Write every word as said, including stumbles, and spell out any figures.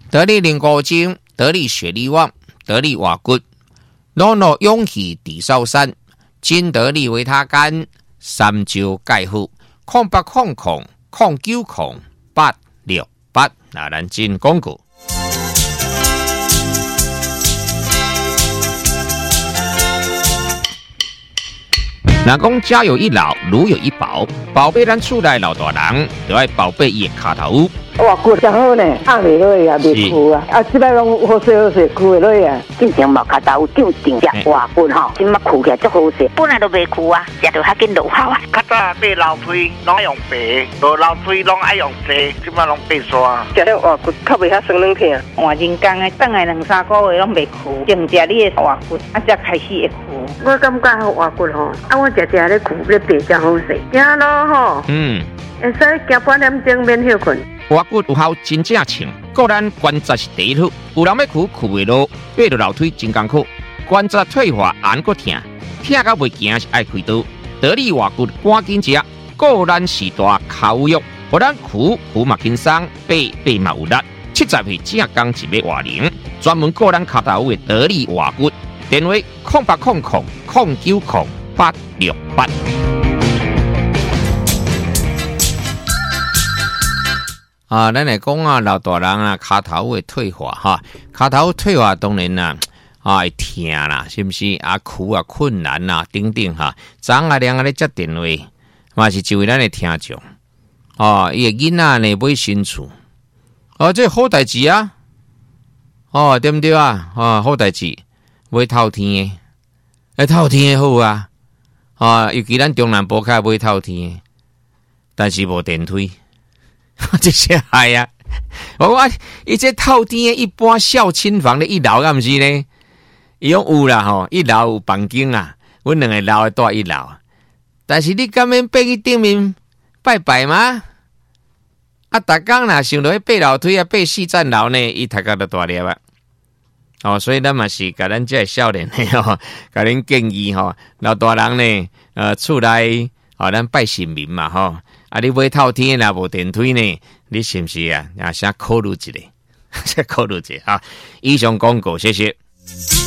得力灵骨精，得力血力旺，得力瓦骨，努努勇气地少山，金得力维他干，三焦钙护，空八空空空九空八六八，那咱进广告。若讲家有一老，如有一宝，宝贝咱厝内老大人，就要宝贝伊的脚头。 哇，骨真好呢，压袂落啊，袂枯啊，啊，即摆拢好势好势，枯袂落啊。 进前无脚头，就定只哇骨吼，即摆枯起来足好势，本来都袂枯啊，食着较紧落效啊。 较早买老腿拢用白，无老腿拢爱用细，即摆拢白刷。 食了哇骨较袂遐酸软疼， 换人工的，等来两三个月拢袂枯，净食你的哇骨，啊，才开始会枯。 我感觉好哇骨吼，啊，我食食咧枯咧白真好势，行咯吼。 嗯， 会使行半点钟免休困。 瓦骨有效真正强，个人关节是第一好，有人要苦苦袂落，爬着楼梯真艰苦，关节退化按个疼，疼到袂行是爱开刀。得力瓦骨赶紧食，个人时大口肉，互咱苦苦嘛轻松，爬爬嘛有力。七十岁正刚一尾瓦零，专门个人脚头的得力瓦骨，电话空八空空空九空八六八。啊，咱来讲啊，老大人啊，脚头会退化哈，脚头退化当然啦，啊会疼啦，是不是？啊苦啊困难啦，等等哈。昨啊两个咧接电话，嘛是一位咱的听众，哦，伊个囡仔呢买新厝，哦，这好代志啊，哦，对不对啊？哦，好代志，买透天的，哎，透天的好啊，啊，尤其咱中南部较买透天的，但是无电梯。这些害啊！我讲伊这透天一般孝亲房的一楼，敢毋是呢？伊讲有啦吼，一楼有房间啊，阮两个楼住一楼，但是你敢免爬去顶面拜拜吗？啊，逐工若想到去爬楼梯啊，爬四层楼呢，伊头壳都大粒啊！哦，所以咱嘛是甲咱这少年的吼，甲恁建议吼，老大人呢，呃，厝内哦，咱拜神明嘛吼。啊！你买透天啦，无电梯呢？你是不是啊？啊，先考虑一下，先考虑一下啊！以上广告，谢谢。